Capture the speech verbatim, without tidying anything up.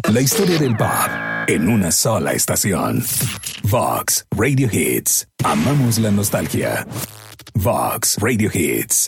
La historia del pop en una sola estación. Vox Radio Hits. Amamos la nostalgia. Vox Radio Hits.